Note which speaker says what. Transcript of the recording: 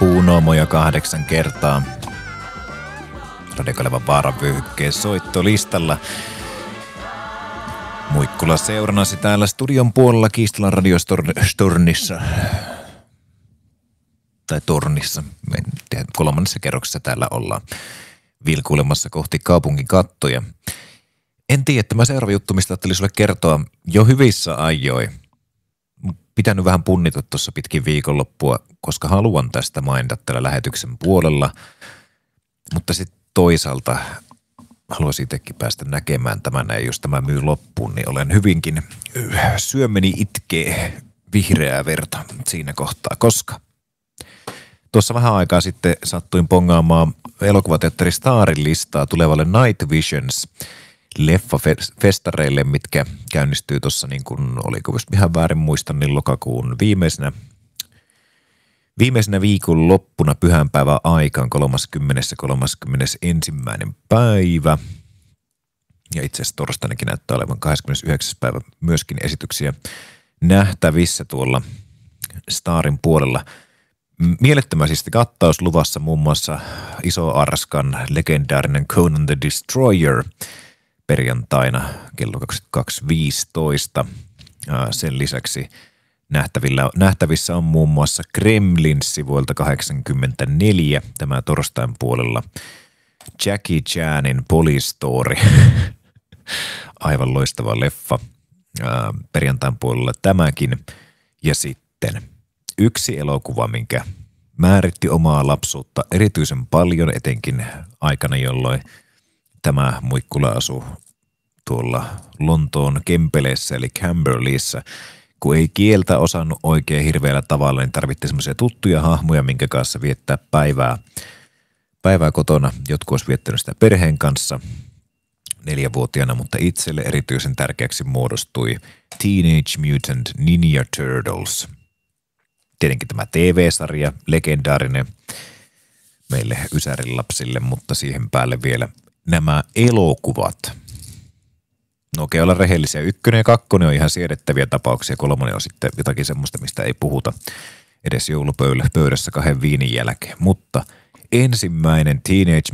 Speaker 1: Puunomoja 8 kertaa. Radio Kalevan vaaravyöhykkeen soittolistalla. Muikkula seurannasi täällä studion puolella Kiistalan radiostornissa. Tai tornissa. Kolmannessa kerroksessa täällä ollaan vilkuilemassa kohti kaupungin kattoja. En tiedä, että mä seuraava juttu, mistä ajattelin sulle kertoa jo hyvissä ajoin. Pitänyt vähän punnita tuossa pitkin viikonloppua, koska haluan tästä mainita tällä lähetyksen puolella. Mutta sitten toisaalta haluaisin itsekin päästä näkemään tämän, ja jos tämä myy loppuun, niin olen hyvinkin syömeni itkee vihreää verta siinä kohtaa, koska tuossa vähän aikaa sitten sattuin pongaamaan elokuvateatteri Starin listaa tulevalle Night Visions leffafestareille, mitkä käynnistyy tuossa niin kuin, oliko ihan väärin muistan, niin lokakuun viimeisenä viikon loppuna pyhänpäivän aikaan 30. ja 31. päivä. Ja itse asiassa torstainakin näyttää olevan 29. päivä myöskin esityksiä nähtävissä tuolla Starin puolella. Mielettömän siis kattaus luvassa muun muassa Iso Arskan legendaarinen Conan the Destroyer perjantaina kello 22.15. Sen lisäksi nähtävissä on muun muassa Gremlins vuodelta 1984 tämä torstain puolella. Jackie Chanin Police Story, aivan loistava leffa perjantain puolella tämäkin. Ja sitten yksi elokuva, minkä määritti omaa lapsuutta erityisen paljon, etenkin aikana, jolloin tämä Muikkula asui tuolla Lontoon Kempeleessä eli Camberleyssä. Kun ei kieltä osannut oikein hirveällä tavalla, niin tarvittiin semmoisia tuttuja hahmoja, minkä kanssa viettää päivää kotona. Jotkut olisi viettänyt sitä perheen kanssa 4-vuotiaana, mutta itselle erityisen tärkeäksi muodostui Teenage Mutant Ninja Turtles. Tietenkin tämä TV-sarja, legendaarinen meille Ysärin lapsille, mutta siihen päälle vielä nämä elokuvat. No okei, olla rehellisiä. 1 ja 2 on ihan siedettäviä tapauksia. 3 on sitten jotakin semmoista, mistä ei puhuta edes joulupöydässä 2 viinin jälkeen. Mutta ensimmäinen Teenage